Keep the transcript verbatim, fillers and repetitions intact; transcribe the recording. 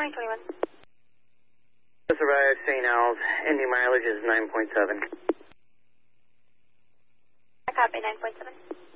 nine twenty-one. This arrives Saint Al's. Ending mileage is nine point seven. I copy nine point seven.